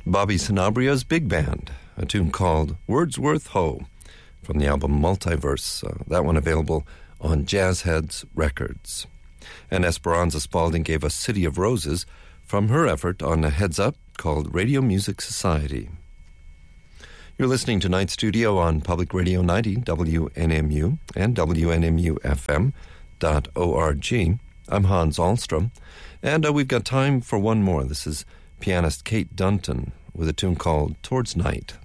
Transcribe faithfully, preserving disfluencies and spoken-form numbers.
Bobby Sanabria's Big Band, a tune called Wordsworth Ho from the album Multiverse. Uh, that one available on Jazz Heads Records. And Esperanza Spalding gave us City of Roses from her effort on a Heads Up called Radio Music Society. You're listening to Night Studio on Public Radio ninety W N M U and W N M U F M dot org. I'm Hans Ahlstrom, and uh, we've got time for one more. This is pianist Kate Dunton with a tune called Towards Night.